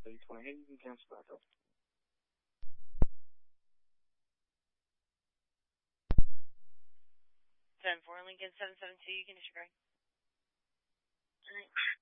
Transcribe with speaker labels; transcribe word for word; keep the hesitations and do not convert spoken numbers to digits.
Speaker 1: thirty twenty-eight, you can cancel back up.
Speaker 2: ten four Lincoln seven seven two, you can disregard.
Speaker 3: Thanks.